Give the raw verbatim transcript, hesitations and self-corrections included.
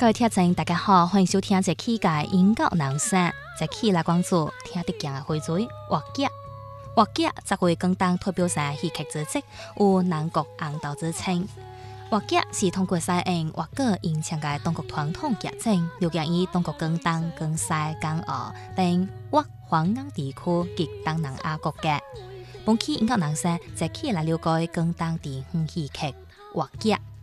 各位听众，大家好，欢迎收听这期嘅音乐人生。这期来关注听得见嘅花嘴活脚。活脚则为广东代表性戏剧之一，有南国红豆之称。活脚是通过使用活歌演唱嘅中国传统剧种，流行于中国广东、广西、港澳等粤方言地区及东南亚国家。本期音乐人生这期来了解广东地方戏剧活脚。